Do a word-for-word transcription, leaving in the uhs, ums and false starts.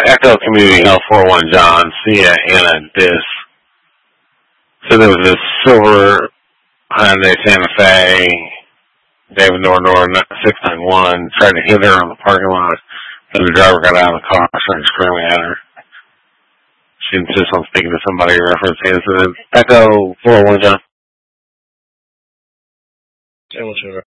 Echo Community Health four one John, Sia, Anna, Dis. So there was this silver Hyundai Santa Fe, David Nordor, six nine one, tried to hit her on the parking lot, and the driver got out of the car, started screaming at her. She insists on speaking to somebody referencing the incident. Echo four one John. Say what's